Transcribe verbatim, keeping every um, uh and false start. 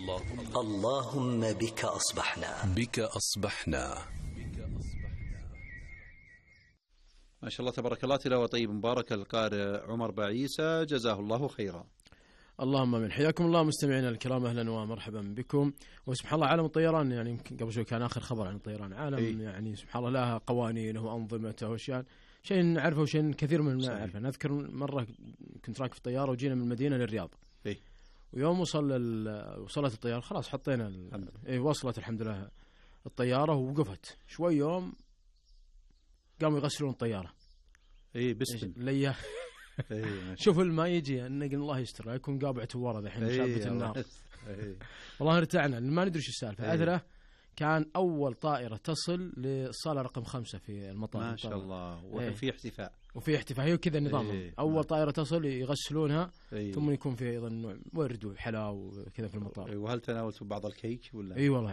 اللهم بك أصبحنا بك أصبحنا. ما شاء الله تبارك الله، تلاوة طيب مبارك القارئ عمر بعيسى، جزاه الله خيرا. اللهم من حياكم الله مستمعينا الكرام، اهلا ومرحبا بكم. وسبحان الله عالم الطيران، يعني يمكن قبل شوي كان اخر خبر عن الطيران، عالم أي. يعني سبحان الله لها قوانينه وانظمته واشياء، شيء نعرفه وشيء كثير من ما نعرفه. نذكر مره كنت راكب في طياره وجينا من المدينه للرياض، أي. ويوم وصل وصلت الطياره خلاص حطينا اي وصلت الحمد لله الطياره ووقفت شوي، يوم قاموا يغسلون الطياره اي بسم ليه أيه شوف الماء يجي النقل الله يستر، يكون قابعته ورا الحين أيه شابة النار. أيه والله ارتعنا ما ندري شو السالفة. أدرى كان أول طائرة تصل للصالة رقم خمسة في المطار ما شاء الله، وفي أيه احتفاء وفي احتفاء هي كذا نظامهم. أيه أول طائرة تصل يغسلونها، أيه ثم يكون في أيضا ورد وحلا وكذا في المطار. أيه وهل تناولتوا بعض الكيك ولا؟ اي أيه والله